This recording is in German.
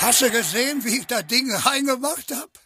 Hast du gesehen, wie ich das Ding reingemacht hab?